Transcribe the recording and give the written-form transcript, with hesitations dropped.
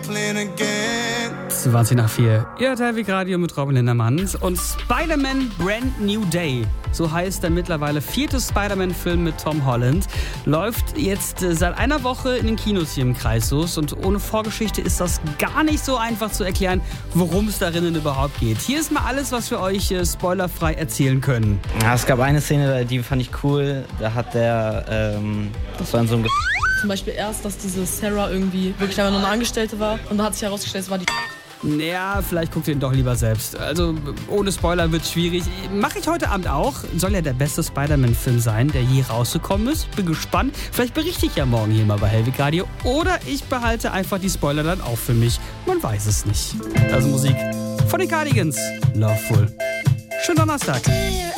20 nach 4. Ihr hört Heavy Radio mit Robin Lindermann und Spider-Man Brand New Day. So heißt der mittlerweile 4. Spider-Man-Film mit Tom Holland. Läuft jetzt seit einer Woche in den Kinos hier im Kreis los. Und ohne Vorgeschichte ist das gar nicht so einfach zu erklären, worum es darin überhaupt geht. Hier ist mal alles, was wir euch spoilerfrei erzählen können. Ja, es gab eine Szene, die fand ich cool. Da hat der, das war in so einem zum Beispiel erst, dass diese Sarah irgendwie wirklich einfach nur eine Angestellte war. Und da hat sich herausgestellt, es war die. Naja, vielleicht guckt ihr ihn doch lieber selbst. Also ohne Spoiler wird es schwierig. Mache ich heute Abend auch. Soll ja der beste Spider-Man-Film sein, der je rausgekommen ist. Bin gespannt. Vielleicht berichte ich ja morgen hier mal bei Heavy Radio. Oder ich behalte einfach die Spoiler dann auch für mich. Man weiß es nicht. Also Musik von den Cardigans. Loveful. Schönen Donnerstag.